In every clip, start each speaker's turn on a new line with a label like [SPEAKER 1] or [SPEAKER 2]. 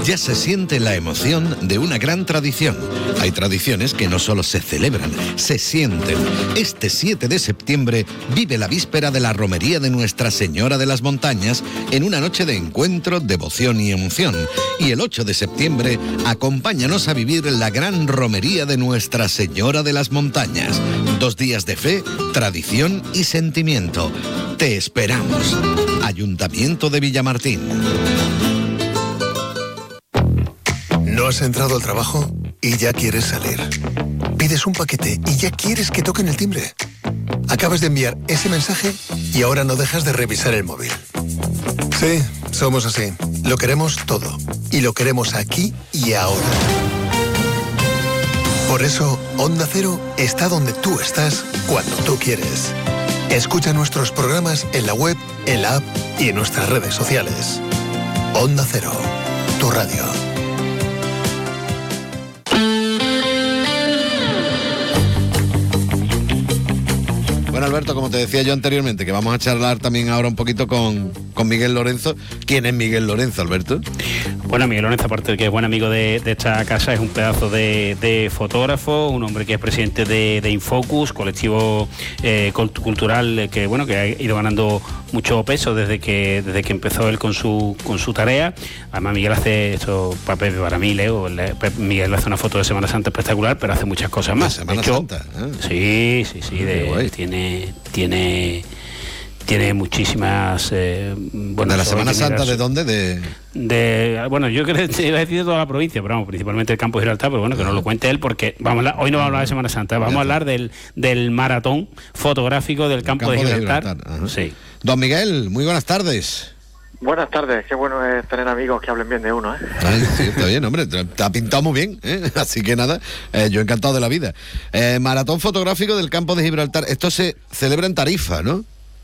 [SPEAKER 1] Ya se siente la emoción de una gran tradición. Hay tradiciones que no solo se celebran, se sienten. Este 7 de septiembre vive la víspera de la romería de Nuestra Señora de las Montañas en una noche de encuentro, devoción y emoción. Y el 8 de septiembre, acompáñanos a vivir la gran romería de Nuestra Señora de las Montañas. 2 días de fe, tradición y sentimiento. Te esperamos. Ayuntamiento de Villamartín.
[SPEAKER 2] ¿No has entrado al trabajo y ya quieres salir? Pides un paquete y ya quieres que toquen el timbre. Acabas de enviar ese mensaje y ahora no dejas de revisar el móvil. Sí, somos así. Lo queremos todo. Y lo queremos aquí y ahora. Por eso, Onda Cero está donde tú estás cuando tú quieres. Escucha nuestros programas en la web, en la app y en nuestras redes sociales. Onda Cero, tu radio.
[SPEAKER 3] Bueno, Alberto, como te decía yo anteriormente, que vamos a charlar también ahora un poquito con Miguel Lorenzo. ¿Quién es Miguel Lorenzo, Alberto?
[SPEAKER 4] Bueno, Miguel Lorenzo, aparte de que es buen amigo de esta casa, es un pedazo de fotógrafo, un hombre que es presidente de Infocus, colectivo cultural que ha ido ganando mucho peso desde que empezó él con su tarea. Además, Miguel hace esto para mí, Leo. Miguel hace una foto de Semana Santa espectacular, pero hace muchas cosas más.
[SPEAKER 3] ¿Semana Santa?
[SPEAKER 4] Sí. Tiene muchísimas...
[SPEAKER 3] ¿De la Semana Santa de dónde?
[SPEAKER 4] Bueno, yo creo que iba a decir de toda la provincia, pero vamos, principalmente el campo de Gibraltar, pero bueno, que nos lo cuente él, porque hoy no vamos a hablar de Semana Santa, vamos a hablar del maratón fotográfico del campo de Gibraltar. Sí.
[SPEAKER 3] Don Miguel, muy buenas tardes.
[SPEAKER 5] Buenas tardes, qué bueno es tener amigos que hablen bien de uno, ¿eh?
[SPEAKER 3] Ay, sí, está bien, hombre, te ha pintado muy bien, ¿eh? Así que nada, yo encantado de la vida. Maratón fotográfico del campo de Gibraltar, esto se celebra en Tarifa, ¿no?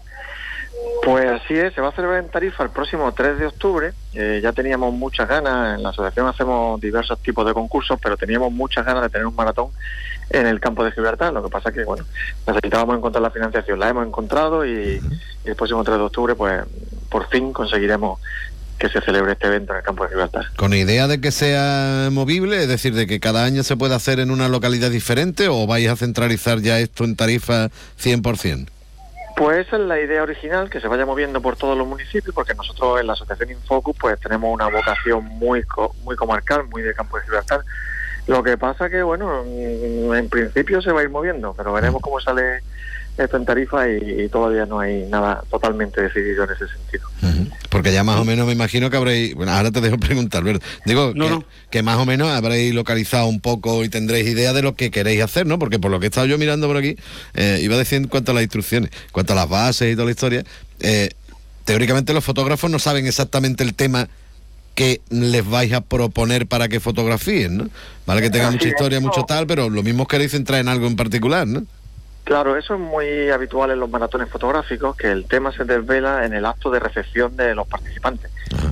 [SPEAKER 5] Pues así es, se va a celebrar en Tarifa el próximo 3 de octubre. Ya teníamos muchas ganas, en la asociación hacemos diversos tipos de concursos, pero teníamos muchas ganas de tener un maratón en el campo de Gibraltar. Lo que pasa es que, bueno, necesitábamos encontrar la financiación, la hemos encontrado y el próximo 3 de octubre, pues, por fin conseguiremos que se celebre este evento en el campo de Gibraltar.
[SPEAKER 3] ¿Con idea de que sea movible? Es decir, de que cada año se pueda hacer en una localidad diferente, ¿o vais a centralizar ya esto en Tarifa 100%?
[SPEAKER 5] Pues esa es la idea original, que se vaya moviendo por todos los municipios, porque nosotros en la asociación Infocus pues tenemos una vocación muy comarcal, muy de campo de Gibraltar. Lo que pasa que, bueno, en principio se va a ir moviendo, pero veremos cómo sale esto en Tarifa y todavía no hay nada totalmente decidido en ese sentido.
[SPEAKER 3] Porque ya más o menos me imagino que habréis... Bueno, ahora te dejo preguntar, ¿verdad? Digo, que más o menos habréis localizado un poco y tendréis idea de lo que queréis hacer, ¿no? Porque por lo que he estado yo mirando por aquí, iba a decir en cuanto a las instrucciones, en cuanto a las bases y toda la historia, teóricamente los fotógrafos no saben exactamente el tema que les vais a proponer para que fotografíen, ¿no? Vale que tengan mucha historia, mucho tal, pero lo mismo queréis centrar en algo en particular, ¿no?
[SPEAKER 5] Claro, eso es muy habitual en los maratones fotográficos, que el tema se desvela en el acto de recepción de los participantes.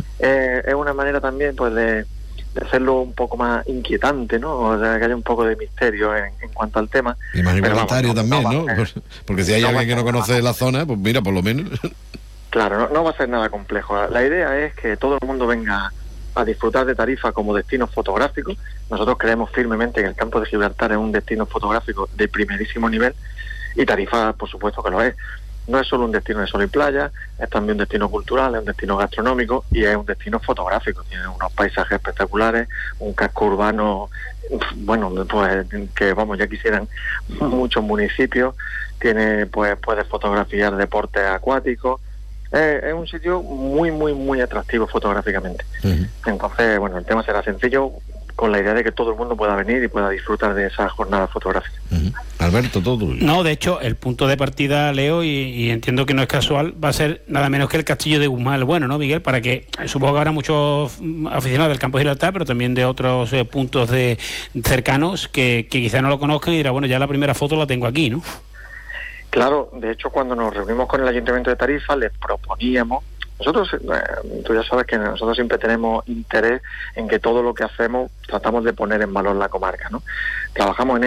[SPEAKER 5] Es una manera también pues de hacerlo un poco más inquietante, ¿no? O sea, que haya un poco de misterio en cuanto al tema.
[SPEAKER 3] Y más igualitario también, ¿no? Porque si hay alguien que no conoce la zona, pues mira, por lo menos...
[SPEAKER 5] Claro, no va a ser nada complejo. La idea es que todo el mundo venga a disfrutar de Tarifa como destino fotográfico. Nosotros creemos firmemente que el campo de Gibraltar es un destino fotográfico de primerísimo nivel, y Tarifa, por supuesto que lo es. No es solo un destino de sol y playa, es también un destino cultural, es un destino gastronómico y es un destino fotográfico. Tiene unos paisajes espectaculares, un casco urbano, bueno, pues que vamos, ya quisieran muchos municipios. Tiene, pues, puedes fotografiar deportes acuáticos. Es un sitio muy atractivo fotográficamente. Entonces, bueno, el tema será sencillo, con la idea de que todo el mundo pueda venir y pueda disfrutar de esa jornada fotográfica.
[SPEAKER 3] Alberto, todo tuyo.
[SPEAKER 4] No, de hecho, el punto de partida, Leo, y entiendo que no es casual, va a ser nada menos que el Castillo de Guzmán el Bueno, ¿no, Miguel? Para que, supongo que habrá muchos aficionados del campo de Gibraltar, pero también de otros puntos cercanos que quizá no lo conozcan y dirán, bueno, ya la primera foto la tengo aquí, ¿no?
[SPEAKER 5] Claro, de hecho, cuando nos reunimos con el Ayuntamiento de Tarifa, les proponíamos... Nosotros, tú ya sabes que nosotros siempre tenemos interés en que todo lo que hacemos tratamos de poner en valor la comarca, ¿no? Trabajamos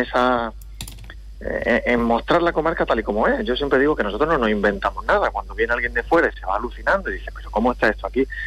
[SPEAKER 5] en mostrar la comarca tal y como es. Yo siempre digo que nosotros no nos inventamos nada. Cuando viene alguien de fuera y se va alucinando y dice, pero ¿cómo está esto aquí?